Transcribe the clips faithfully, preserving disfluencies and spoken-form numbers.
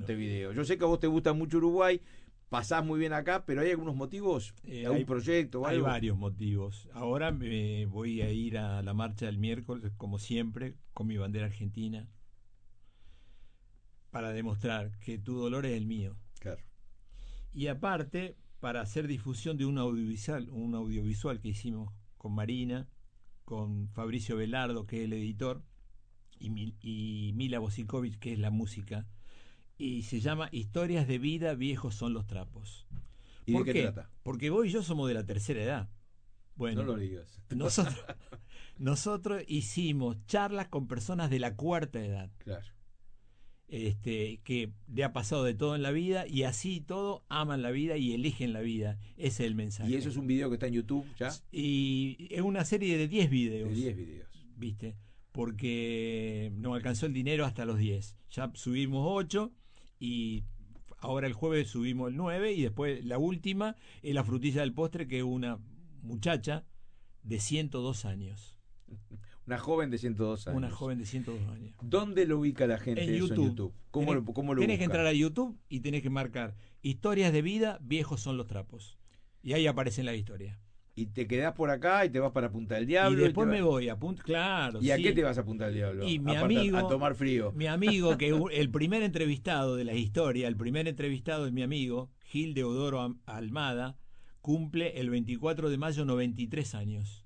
Montevideo? Yo sé que a vos te gusta mucho Uruguay, pasás muy bien acá, pero ¿hay algunos motivos? Eh, ¿Algún hay, proyecto o hay algo? varios motivos. Ahora me voy a ir a la marcha del miércoles, como siempre, con mi bandera argentina, para demostrar que tu dolor es el mío. Claro. Y aparte, para hacer difusión de un audiovisual, un audiovisual que hicimos con Marina, con Fabricio Velardo, que es el editor, y, Mil, y Mila Bosikovic, que es la música, y se llama Historias de vida, viejos son los trapos. ¿Y ¿Por de qué qué? trata? Porque vos y yo somos de la tercera edad. Bueno, No lo digas. Nosotros, nosotros hicimos charlas con personas de la cuarta edad. Claro. Este, que le ha pasado de todo en la vida y así todo aman la vida y eligen la vida. Ese es el mensaje. Y eso es un video que está en YouTube ya. Y es una serie de diez videos. De diez videos. ¿Viste? Porque no alcanzó el dinero hasta los diez. Ya subimos ocho y ahora el jueves subimos el nueve y después la última es la frutilla del postre, que es una muchacha de ciento dos años. Una joven de ciento dos años. Una joven de ciento dos años. ¿Dónde lo ubica la gente En eso YouTube. en YouTube? ¿Cómo, tenés, lo, cómo lo tenés busca? que entrar a YouTube y tenés que marcar Historias de vida, viejos son los trapos. Y ahí aparecen las historias. Y te quedás por acá y te vas para Punta del Diablo. Y después y me voy a Punta, claro. ¿Y a sí. qué te vas a Punta del Diablo? Y mi Aparte, amigo, a, a tomar frío. Mi amigo, que el primer entrevistado de la historia, el primer entrevistado es mi amigo, Gil Deodoro Almada, cumple el veinticuatro de mayo noventa y tres años.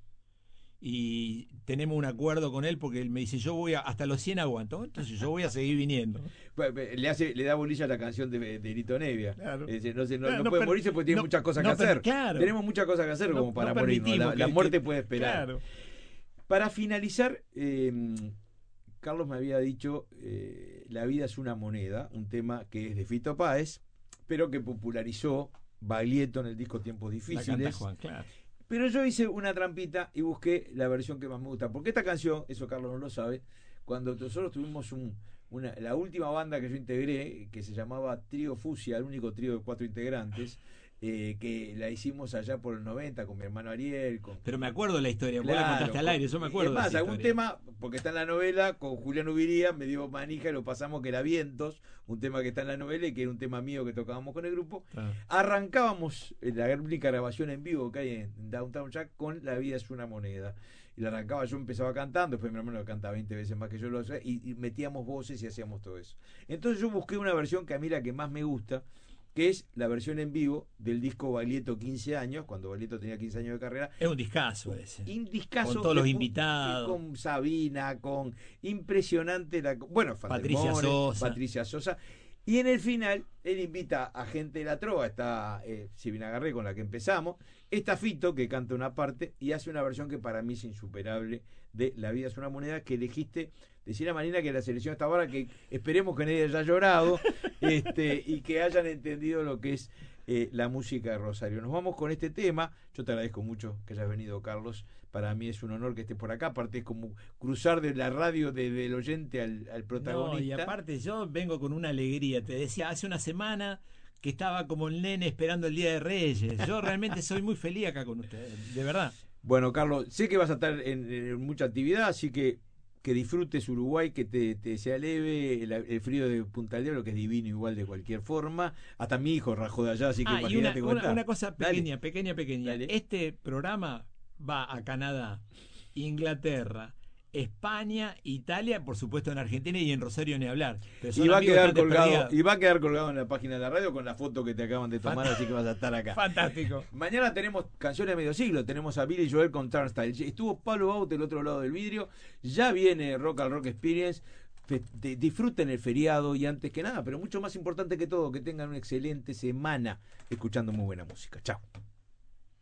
Y tenemos un acuerdo con él porque él me dice, yo voy a, hasta los cien aguanto, entonces yo voy a seguir viniendo. Le hace, le da bolilla a la canción de, de Lito Nevia. Claro. Dice, no, se, no, Claro, no no puede per, morirse porque tiene no, muchas cosas no que per, hacer. Claro. Tenemos muchas cosas que hacer como no, para no morirnos. La, que, la muerte que, puede esperar. Claro. Para finalizar, eh, Carlos me había dicho, eh, La vida es una moneda, un tema que es de Fito Páez, pero que popularizó Baglietto en el disco Tiempos Difíciles. La canta Juan, claro. Pero yo hice una trampita y busqué la versión que más me gusta. Porque esta canción, eso Carlos no lo sabe, cuando nosotros tuvimos un, una, la última banda que yo integré, que se llamaba Trío Fusia, el único trío de cuatro integrantes, eh, que la hicimos allá por el noventa con mi hermano Ariel. Con, Pero me acuerdo la historia, claro, vos la contaste al aire, yo me acuerdo. Es más, de esa algún historia. tema, porque está en la novela, con Julián Ubiría, me dio manija y lo pasamos, que era Vientos, un tema que está en la novela y que era un tema mío que tocábamos con el grupo. Ah. Arrancábamos la única grabación en vivo que hay en Downtown Jack con La vida es una moneda. Y la arrancaba, yo empezaba cantando, después mi hermano lo canta veinte veces más que yo lo hacía, y, y metíamos voces y hacíamos todo eso. Entonces yo busqué una versión que a mí la que más me gusta, que es la versión en vivo del disco Baglietto quince años, cuando Baglietto tenía quince años de carrera. Es un discazo ese. Un discazo. Con todos los de, invitados. Con Sabina, con impresionante, la, bueno, Patricia Sosa. Patricia Sosa. Y en el final, él invita a gente de la trova, está eh, Silvina Garré, con la que empezamos, está Fito, que canta una parte, y hace una versión que para mí es insuperable de La vida es una moneda, que elegiste. Decir a Marina que la selección está ahora, que esperemos que nadie haya llorado este, y que hayan entendido lo que es eh, la música de Rosario. Nos vamos con este tema. Yo te agradezco mucho que hayas venido, Carlos. Para mí es un honor que estés por acá. Aparte es como cruzar de la radio de, del oyente al, al protagonista. No, y aparte yo vengo con una alegría. Te decía, hace una semana que estaba como el nene esperando el Día de Reyes. Yo realmente soy muy feliz acá con ustedes, de verdad. Bueno, Carlos, sé que vas a estar en, en mucha actividad, así que que disfrutes Uruguay, que te, te sea leve, el, el frío de Punta del Diablo, que es divino igual de cualquier forma. Hasta mi hijo rajó de allá, así que ah, imagínate. Y una, una, una cosa pequeña, Dale. pequeña, pequeña. Dale. Este programa va a Canadá, Inglaterra, España, Italia, por supuesto en Argentina y en Rosario ni hablar. Y va, a quedar colgado, y va a quedar colgado en la página de la radio con la foto que te acaban de tomar, Fantástico. Así que vas a estar acá. Fantástico. Mañana tenemos canciones de medio siglo, tenemos a Billy Joel con Turnstile. Estuvo Pablo Baut del otro lado del vidrio, ya viene Rock and Rock Experience. Disfruten el feriado y antes que nada, pero mucho más importante que todo, que tengan una excelente semana escuchando muy buena música. Chao.